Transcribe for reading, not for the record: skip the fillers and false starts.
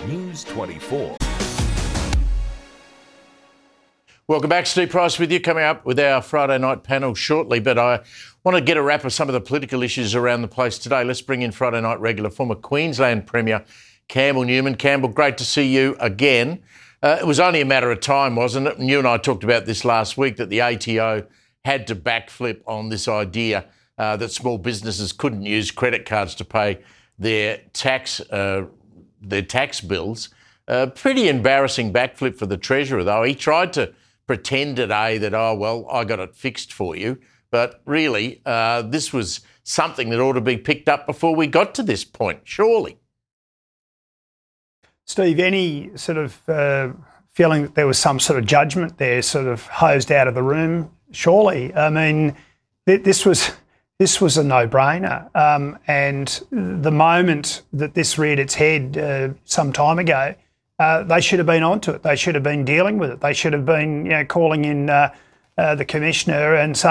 News 24. Welcome back. Steve Price with you, coming up with our Friday night panel shortly. But I want to get a wrap of some of the political issues around the place today. Let's bring in Friday night regular, former Queensland Premier Campbell Newman. Campbell, great to see you again. It was only a matter of time, wasn't it? And you and I talked about this last week, that the ATO had to backflip on this idea that small businesses couldn't use credit cards to pay their tax bills. Pretty embarrassing backflip for the Treasurer, though. He tried to pretend today that, oh, well, I got it fixed for you. But really, this was something that ought to be picked up before we got to this point, surely. Steve, any sort of feeling that there was some sort of judgment there sort of hosed out of the room? Surely. I mean, this was a no-brainer. And the moment that this reared its head some time ago, they should have been onto it. They should have been dealing with it. They should have been, calling in the Commissioner and saying,